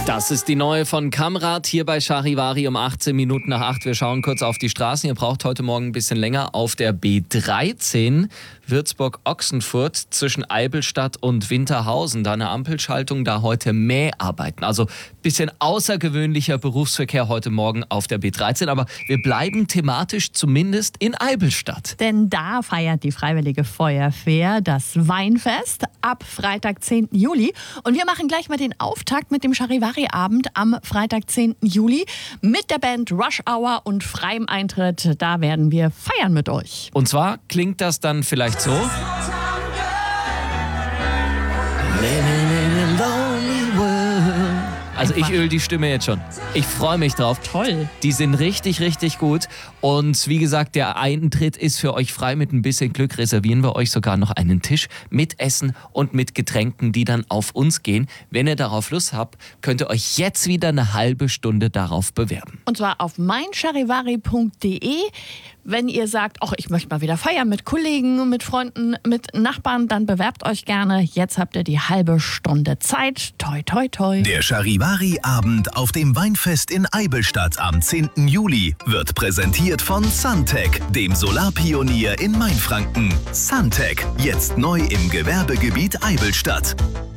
Das ist die neue von Kamrat hier bei Charivari um 18 Minuten nach 8. Wir schauen kurz auf die Straßen. Ihr braucht heute Morgen ein bisschen länger auf der B13 Würzburg-Ochsenfurt zwischen Eibelstadt und Winterhausen. Da eine Ampelschaltung, da heute Mäharbeiten. Also bisschen außergewöhnlicher Berufsverkehr heute Morgen auf der B13. Aber wir bleiben thematisch zumindest in Eibelstadt. Denn da feiert die Freiwillige Feuerwehr das Weinfest ab Freitag, 10. Juli. Und wir machen gleich mal den Auftakt mit dem Charivari-Abend am Freitag, 10. Juli mit der Band Rush Hour und freiem Eintritt. Da werden wir feiern mit euch. Und zwar klingt das dann vielleicht so. Also ich öle die Stimme jetzt schon. Ich freue mich drauf. Toll. Die sind richtig, richtig gut. Und wie gesagt, der Eintritt ist für euch frei. Mit ein bisschen Glück reservieren wir euch sogar noch einen Tisch mit Essen und mit Getränken, die dann auf uns gehen. Wenn ihr darauf Lust habt, könnt ihr euch jetzt wieder eine halbe Stunde darauf bewerben. Und zwar auf meincharivari.de. Wenn ihr sagt, ach, ich möchte mal wieder feiern mit Kollegen, mit Freunden, mit Nachbarn, dann bewerbt euch gerne. Jetzt habt ihr die halbe Stunde Zeit. Toi, toi, toi. Der Charivari-Abend auf dem Weinfest in Eibelstadt am 10. Juli wird präsentiert von Suntech, dem Solarpionier in Mainfranken. Suntech, jetzt neu im Gewerbegebiet Eibelstadt.